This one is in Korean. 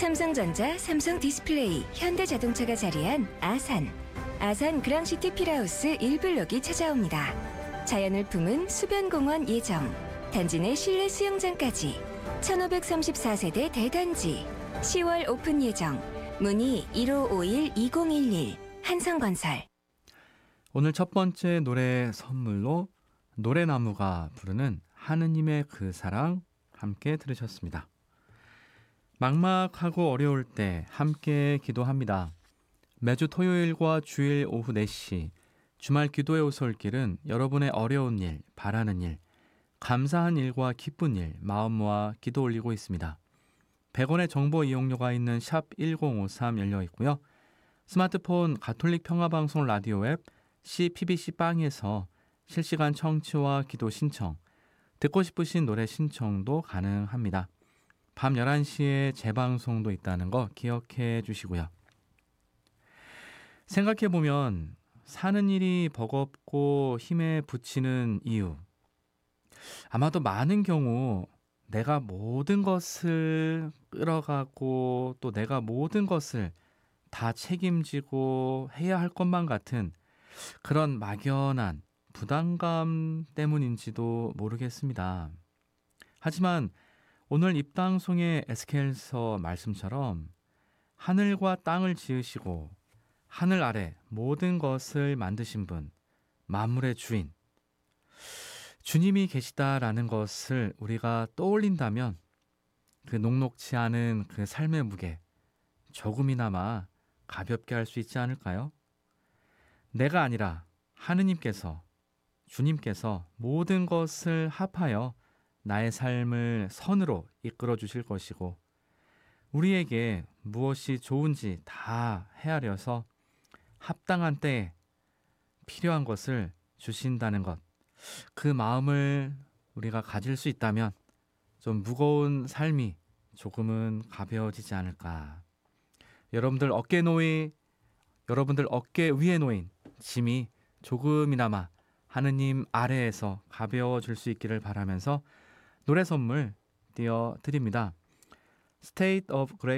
삼성전자, 삼성디스플레이, 현대자동차가 자리한 아산. 아산 그랑시티 필하우스 1블록이 찾아옵니다. 자연을 품은 수변공원 예정. 단지 내 실내 수영장까지. 1534세대 대단지. 10월 오픈 예정. 문의 1551-2011. 한성건설. 오늘 첫 번째 노래 선물로 노래나무가 부르는 하느님의 그 사랑 함께 들으셨습니다. 막막하고 어려울 때 함께 기도합니다. 매주 토요일과 주일 오후 4시 주말 기도의 오솔길은 여러분의 어려운 일, 바라는 일, 감사한 일과 기쁜 일 마음 모아 기도 올리고 있습니다. 100원의 정보 이용료가 있는 샵 1053 열려 있고요. 스마트폰 가톨릭 평화방송 라디오 앱 CPBC 빵에서 실시간 청취와 기도 신청, 듣고 싶으신 노래 신청도 가능합니다. 밤 11시에 재방송도 있다는 거 기억해 주시고요. 생각해보면 사는 일이 버겁고 힘에 부치는 이유, 아마도 많은 경우 내가 모든 것을 끌어가고 또 내가 모든 것을 다 책임지고 해야 할 것만 같은 그런 막연한 부담감 때문인지도 모르겠습니다. 하지만 오늘 입방송의 에스겔서 말씀처럼 하늘과 땅을 지으시고 하늘 아래 모든 것을 만드신 분, 만물의 주인, 주님이 계시다라는 것을 우리가 떠올린다면 그 녹록지 않은 그 삶의 무게 조금이나마 가볍게 할 수 있지 않을까요? 내가 아니라 하느님께서, 주님께서 모든 것을 합하여 나의 삶을 선으로 이끌어 주실 것이고 우리에게 무엇이 좋은지 다 헤아려서 합당한 때에 필요한 것을 주신다는 것, 그 마음을 우리가 가질 수 있다면 좀 무거운 삶이 조금은 가벼워지지 않을까. 여러분들 어깨 위에 놓인 짐이 조금이나마 하느님 아래에서 가벼워질 수 있기를 바라면서 노래 선물 띄워드립니다. State of Grace